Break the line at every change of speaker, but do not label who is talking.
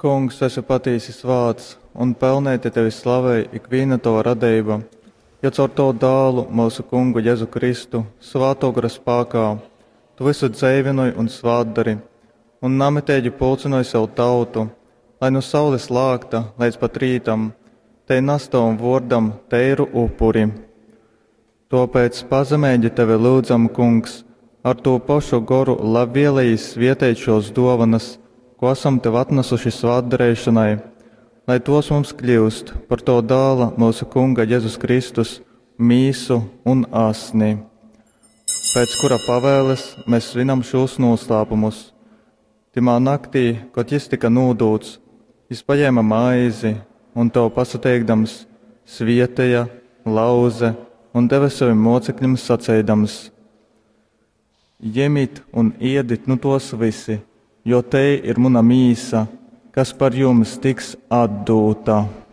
Kungs, esi patīsis vārds, un pelnēti tevi slavē ikviena tava radība, jo caur to dālu mūsu Kungu Jēzu Kristu svāto gara spēkā tu visu dzīvinoji un svātdari, un namitēģi pulcinoji savu tautu, lai no saules lākta līdz pat rītam, te nastavam vordam teiru upuri. Tāpēc pazemēģi tevi lūdzam, Kungs, ar to pašu goru labvēlējis vietēt šos dovanas, ko esam tev atnesuši svātdarēšanai, lai tos mums kļūst par to dāla mūsu Kunga Jēzus Kristus mīsu un asni, pēc kura pavēles mēs svinam šos noslēpumus. Timā naktī, kad jis tika nūdūts, jis paņēma maizi un tev pasateikdams svietēja, lauze un deva saviem mocekļiem sacēdams: Ņemiet un ēdiet nu tos visi, jo te ir mana mīsa, kas par jums tiks atdūta.